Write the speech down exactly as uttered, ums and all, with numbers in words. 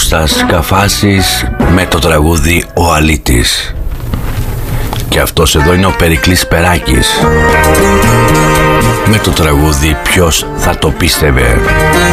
Κώστας Καφάσης με το τραγούδι «Ο Αλήτης». Και αυτός εδώ είναι ο Περικλής Περάκης με το τραγούδι «Ποιος θα το πίστευε».